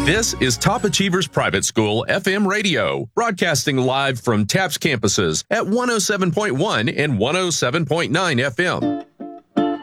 This is Top Achievers Private School FM radio, broadcasting live from TAPS campuses at 107.1 and 107.9 FM.